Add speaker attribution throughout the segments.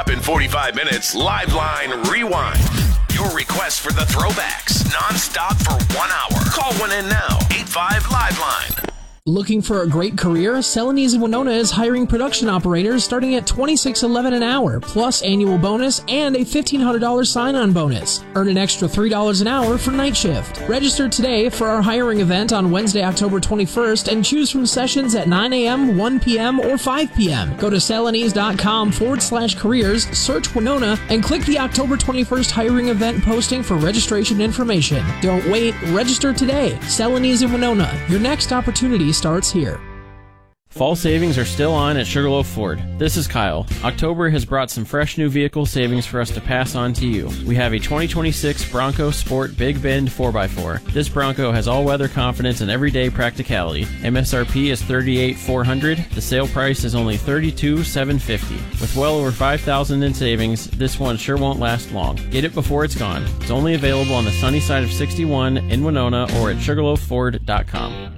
Speaker 1: Non-stop in 45 minutes, Liveline Rewind. Your request for the throwbacks, non-stop for 1 hour. Call one in now, 85-LIVELINE.
Speaker 2: Looking for a great career? Celanese in Winona is hiring production operators starting at $26.11 an hour, plus annual bonus and a $1,500 sign-on bonus. Earn an extra $3 an hour for night shift. Register today for our hiring event on Wednesday, October 21st, and choose from sessions at 9 a.m., 1 p.m., or 5 p.m. Go to Celanese.com/careers, search Winona, and click the October 21st hiring event posting for registration information. Don't wait. Register today. Celanese in Winona. Your next opportunity starts here.
Speaker 3: Fall savings are still on at Sugarloaf Ford. This is Kyle. October has brought some fresh new vehicle savings for us to pass on to you. We have a 2026 Bronco Sport Big Bend 4x4. This Bronco has all-weather confidence and everyday practicality. MSRP is $38,400. The sale price is only $32,750. With well over $5,000 in savings, this one sure won't last long. Get it before it's gone. It's only available on the sunny side of 61 in Winona or at SugarloafFord.com.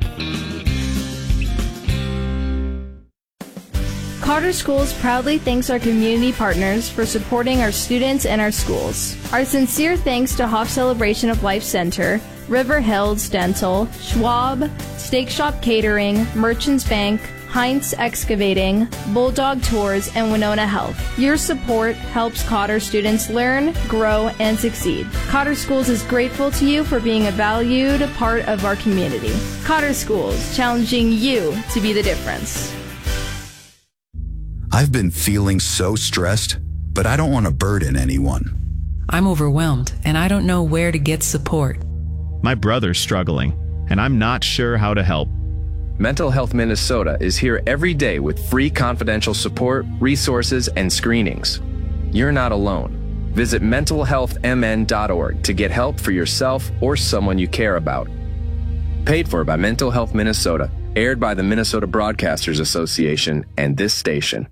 Speaker 4: Carter Schools proudly thanks our community partners for supporting our students and our schools. Our sincere thanks to Hoff Celebration of Life Center, River Hills Dental, Schwab, Steak Shop Catering, Merchants Bank, Heinz Excavating, Bulldog Tours, and Winona Health. Your support helps Cotter students learn, grow, and succeed. Cotter Schools is grateful to you for being a valued part of our community. Cotter Schools, challenging you to be the difference.
Speaker 5: I've been feeling so stressed, but I don't want to burden anyone.
Speaker 6: I'm overwhelmed, and I don't know where to get support.
Speaker 7: My brother's struggling, and I'm not sure how to help.
Speaker 8: Mental Health Minnesota is here every day with free confidential support, resources, and screenings. You're not alone. Visit mentalhealthmn.org to get help for yourself or someone you care about. Paid for by Mental Health Minnesota, aired by the Minnesota Broadcasters Association and this station.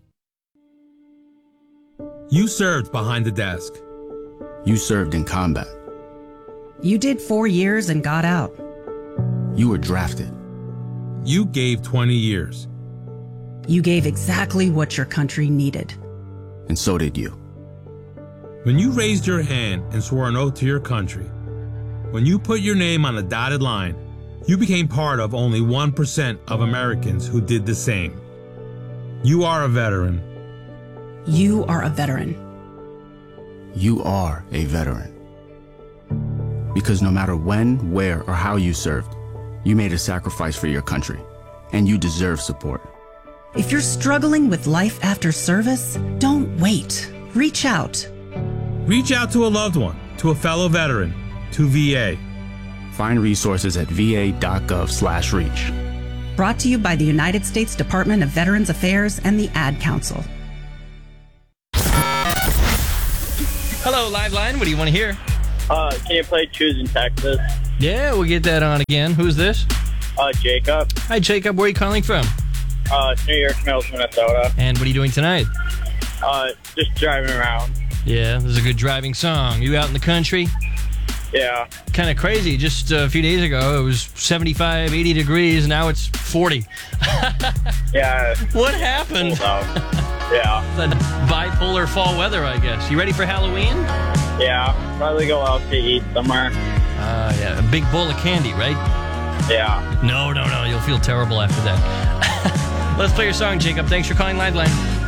Speaker 9: You served behind the desk.
Speaker 10: You served in combat.
Speaker 11: You did 4 years and got out.
Speaker 10: You were drafted.
Speaker 9: You gave 20 years.
Speaker 11: You gave exactly what your country needed.
Speaker 10: And so did you.
Speaker 9: When you raised your hand and swore an oath to your country, when you put your name on a dotted line, you became part of only 1% of Americans who did the same. You are a veteran.
Speaker 11: You are a veteran.
Speaker 10: You are a veteran. Because no matter when, where, or how you served, you made a sacrifice for your country, and you deserve support.
Speaker 11: If you're struggling with life after service, don't wait. Reach out.
Speaker 9: Reach out to a loved one, to a fellow veteran, to VA.
Speaker 10: Find resources at va.gov/reach.
Speaker 11: Brought to you by the United States Department of Veterans Affairs and the Ad Council.
Speaker 12: Hello, Liveline. What do you want to hear?
Speaker 13: Can you play Choosing Texas?
Speaker 12: Yeah, we'll get that on again. Who's this?
Speaker 13: Jacob.
Speaker 12: Hi, Jacob. Where are you calling from?
Speaker 13: New York Mills, Minnesota.
Speaker 12: And what are you doing tonight?
Speaker 13: Just driving around.
Speaker 12: Yeah, this is a good driving song. You out in the country?
Speaker 13: Yeah.
Speaker 12: Kind of crazy. Just a few days ago, it was 75, 80 degrees. Now it's 40.
Speaker 13: Yeah.
Speaker 12: What happened?
Speaker 13: Yeah.
Speaker 12: The bipolar fall weather, I guess. You ready for Halloween?
Speaker 13: Yeah. Probably go out to eat somewhere.
Speaker 12: Yeah. A big bowl of candy, right?
Speaker 13: Yeah.
Speaker 12: No. You'll feel terrible after that. Let's play your song, Jacob. Thanks for calling Liveline.